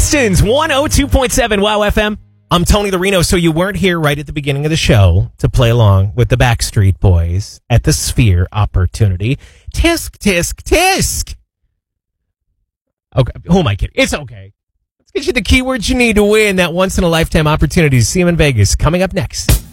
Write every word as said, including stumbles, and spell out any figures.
Kingston's one oh two point seven Wow F M. I'm Tony Lorino. So you weren't here right at the beginning of the show to play along with the Backstreet Boys at the Sphere opportunity. Tisk, tisk, tisk. Okay. Who am I kidding? It's okay. Let's get you the keywords you need to win that once-in-a-lifetime opportunity to see him in Vegas. Coming up next.